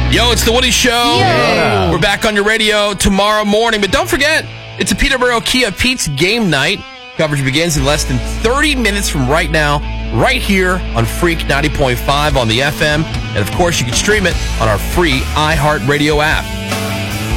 Yo, it's the Woody Show. Yeah. We're back on your radio tomorrow morning. But don't forget, it's a Peterborough Kia Pete's game night. Coverage begins in less than 30 minutes from right now, right here on Freak 90.5 on the FM. And, of course, you can stream it on our free iHeartRadio app.